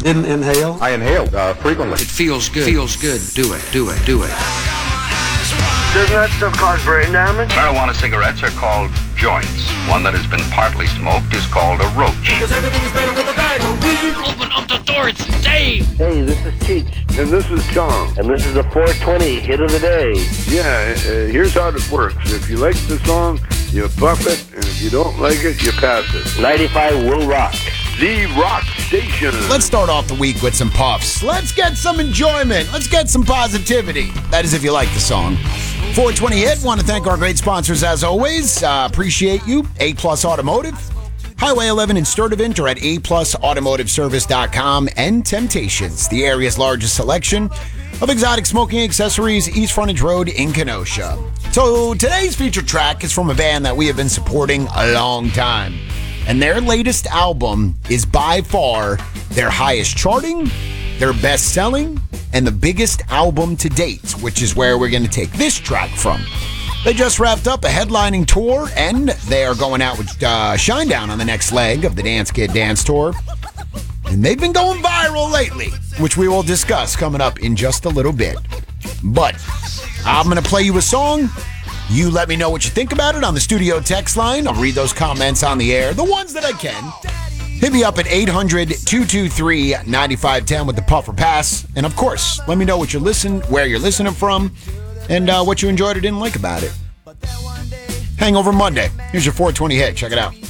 Didn't inhale. I inhaled frequently. It feels good. Feels good. Do it. Do it. Do it. Doesn't that stuff cause brain damage? Marijuana cigarettes are called joints. One that has been partly smoked is called a roach. Because everything's better with a bag of weed. Open up the door, it's Dave. Hey, this is Cheech. And this is Tom. And this is the 420 hit of the day. Yeah, here's how it works. If you like the song, you buff it, and if you don't like it, you pass it. 95 will rock. The Rock Station. Let's start off the week with some puffs. Let's get some enjoyment. Let's get some positivity. That is if you like the song. 420 hit. Want to thank our great sponsors as always. Appreciate you. A-Plus Automotive. Highway 11 in Sturtevant or at aPlusAutomotiveService.com. And Temptations, the area's largest selection of exotic smoking accessories, East Frontage Road in Kenosha. So today's featured track is from a band that we have been supporting a long time. And their latest album is by far their highest charting, their best selling, and the biggest album to date, which is where we're going to take this track from. They just wrapped up a headlining tour, and they are going out with Shinedown on the next leg of the Dance Kid Dance Tour. And they've been going viral lately, which we will discuss coming up in just a little bit. But I'm going to play you a song. You let me know what you think about it on the studio text line. I'll read those comments on the air, the ones that I can. Hit me up at 800-223-9510 with the Puff or Pass. And of course, let me know what where you're listening from, and what you enjoyed or didn't like about it. Hangover Monday. Here's your 420 hit. Check it out.